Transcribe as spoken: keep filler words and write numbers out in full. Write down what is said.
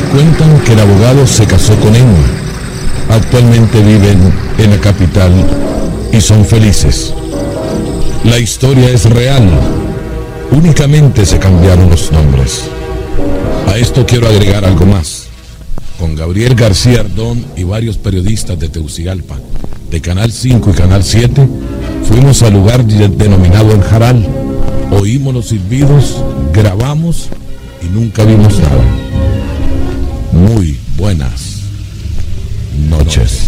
Cuentan que el abogado se casó con Emma. Actualmente viven en la capital y son felices. La historia es real. Únicamente se cambiaron los nombres. A esto quiero agregar algo más. Con Gabriel García Ardón y varios periodistas de Tegucigalpa, de Canal cinco y Canal siete, fuimos al lugar denominado El Jaral. Oímos los silbidos, grabamos y nunca vimos nada. Muy buenas noches.